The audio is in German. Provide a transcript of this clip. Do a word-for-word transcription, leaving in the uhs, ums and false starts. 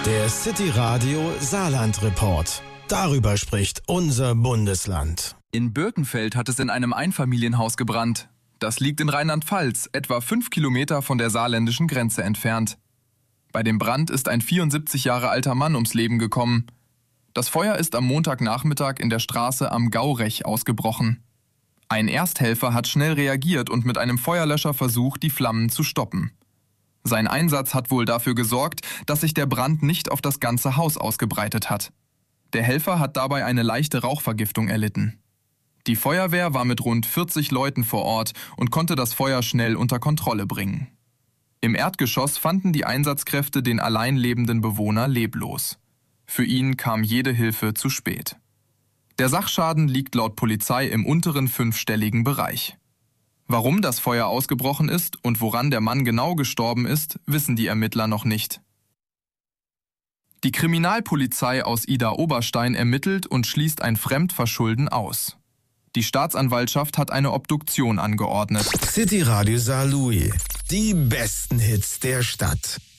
Der City Radio Saarland Report. Darüber spricht unser Bundesland. In Birkenfeld hat es in einem Einfamilienhaus gebrannt. Das liegt in Rheinland-Pfalz, etwa fünf Kilometer von der saarländischen Grenze entfernt. Bei dem Brand ist ein vierundsiebzig Jahre alter Mann ums Leben gekommen. Das Feuer ist am Montagnachmittag in der Straße am Gaurech ausgebrochen. Ein Ersthelfer hat schnell reagiert und mit einem Feuerlöscher versucht, die Flammen zu stoppen. Sein Einsatz hat wohl dafür gesorgt, dass sich der Brand nicht auf das ganze Haus ausgebreitet hat. Der Helfer hat dabei eine leichte Rauchvergiftung erlitten. Die Feuerwehr war mit rund vierzig Leuten vor Ort und konnte das Feuer schnell unter Kontrolle bringen. Im Erdgeschoss fanden die Einsatzkräfte den allein lebenden Bewohner leblos. Für ihn kam jede Hilfe zu spät. Der Sachschaden liegt laut Polizei im unteren fünfstelligen Bereich. Warum das Feuer ausgebrochen ist und woran der Mann genau gestorben ist, wissen die Ermittler noch nicht. Die Kriminalpolizei aus Idar-Oberstein ermittelt und schließt ein Fremdverschulden aus. Die Staatsanwaltschaft hat eine Obduktion angeordnet. City Radio Saarlouis. Die besten Hits der Stadt.